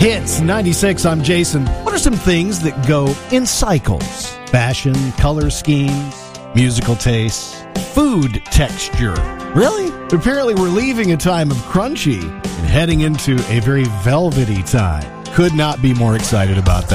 Hits 96, I'm Jason. What are some things that go in cycles? Fashion, color schemes, musical tastes, food texture. Really? Apparently we're leaving a time of crunchy and heading into a very velvety time. Could not be more excited about that.